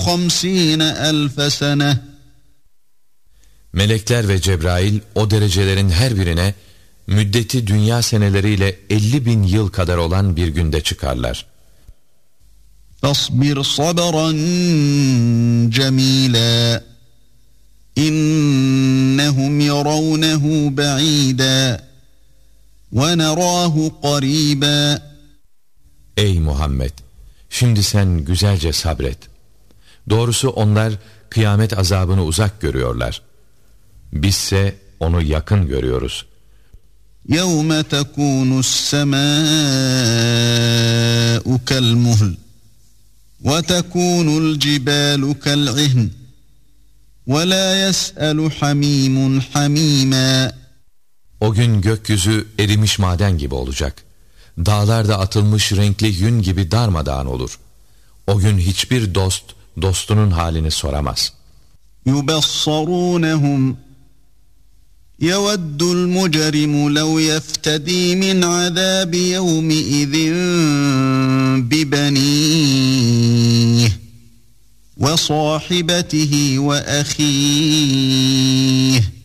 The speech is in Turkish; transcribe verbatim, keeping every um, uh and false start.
خمسين ألف سنة. Melekler ve Cebrail o derecelerin her birine müddeti dünya seneleriyle elli bin yıl kadar olan bir günde çıkarlar. فاصبر صبرا جميلا إنهم يرونه بعيدا وَنَرَاهُ قَرِيبًا. Ey Muhammed! Şimdi sen güzelce sabret. Doğrusu onlar kıyamet azabını uzak görüyorlar. Bizse onu yakın görüyoruz. يَوْمَ تَكُونُ السَّمَاءُ كَالْمُهْلِ وَتَكُونُ الْجِبَالُ كَالْعِهْنِ وَلَا يَسْأَلُ حَمِيمٌ حَمِيمًا. O gün gökyüzü erimiş maden gibi olacak. Dağlar da atılmış renkli yün gibi darmadağın olur. O gün hiçbir dost, dostunun halini soramaz. يُبَصَّرُونَهُمْ يَوَدُّ الْمُجْرِمُ لَوْ يَفْتَدِي مِنْ عَذَابِ يَوْمِئِذٍ بِبَنِيهِ وَصَاحِبَتِهِ وَأَخِيهِ